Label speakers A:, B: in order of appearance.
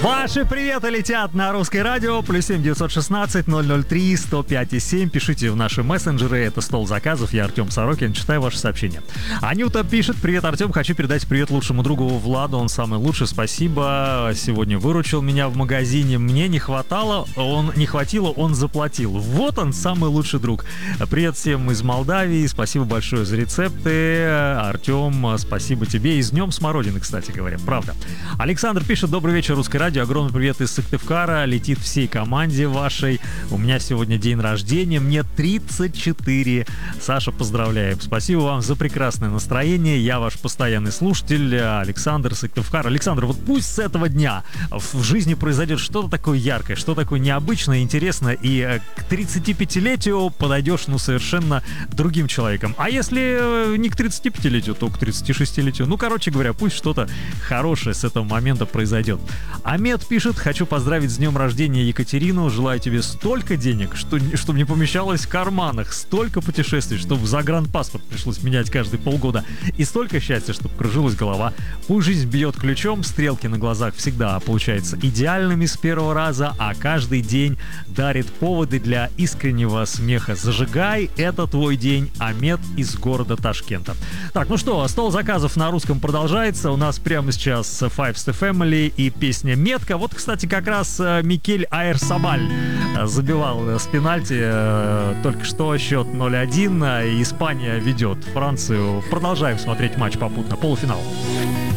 A: Ваши приветы летят на Русское радио. +7 916 003 105 7. Пишите в наши мессенджеры. Это стол заказов. Я Артем Сорокин. Читаю ваши сообщения. Анюта пишет: привет, Артем. Хочу передать привет лучшему другу Владу. Он самый лучший. Спасибо. Сегодня выручил меня в магазине. Мне не хватило, он заплатил. Вот он, самый лучший друг. Привет всем из Молдавии. Спасибо большое за рецепты. Артем, спасибо тебе. И с днем смородины, кстати говоря. Правда. Александр пишет: добрый вечер, Русское радио. Огромный привет из Сыктывкара. Летит всей команде вашей. У меня сегодня день рождения. Мне 34. Саша, поздравляем. Спасибо вам за прекрасное настроение. Я ваш постоянный слушатель. Александр, Сыктывкар. Александр, вот пусть с этого дня в жизни произойдет что-то такое яркое, что такое необычное, интересное, и к 35-летию подойдешь, совершенно другим человеком. А если не к 35-летию, то к 36-летию. Короче говоря, пусть что-то хорошее с этого момента произойдет. Амед пишет: хочу поздравить с днем рождения Екатерину. Желаю тебе столько денег, чтобы не помещалось в карманах, столько путешествий, чтобы загранпаспорт пришлось менять каждые полгода, и столько счастья, чтобы кружилась голова. Пусть жизнь бьет ключом, стрелки на глазах всегда получаются идеальными с первого раза, а каждый день дарит поводы для искреннего смеха. Зажигай, это твой день. Амед из города Ташкента. Так, стол заказов на русском продолжается. У нас прямо сейчас Five the Family и песня «Метка». Вот, кстати, как раз Микель Аэрсабаль забивал с пенальти. Только что счет 0-1. Испания ведет Францию. Продолжаем смотреть матч попутно. Полуфинал.